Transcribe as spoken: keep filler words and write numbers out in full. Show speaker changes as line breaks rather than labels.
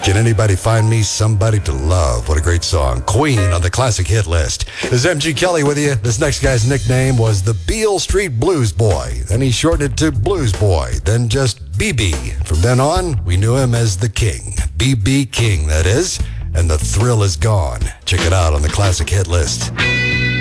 Can anybody find me somebody to love? What a great song. Queen on the classic hit list. This is M G Kelly with you. This next guy's nickname was the Beale Street Blues Boy. Then he shortened it to Blues Boy. Then just B B. From then on, we knew him as the King. B B King, that is. And the thrill is gone. Check it out on the classic hit list.